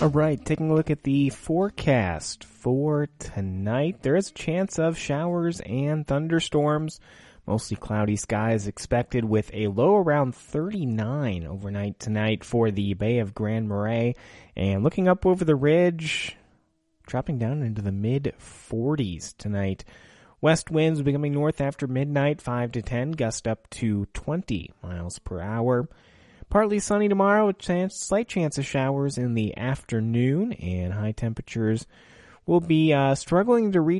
All right, taking a look at the forecast for tonight. There is a chance of showers and thunderstorms. Mostly cloudy skies expected with a low around 39 overnight tonight for the Bay of Grand Marais. And looking up over the ridge, dropping down into the mid-40s tonight. West winds will be coming north after midnight, 5 to 10, gust up to 20 miles per hour. Partly sunny tomorrow, slight chance of showers in the afternoon, and high temperatures will be struggling to reach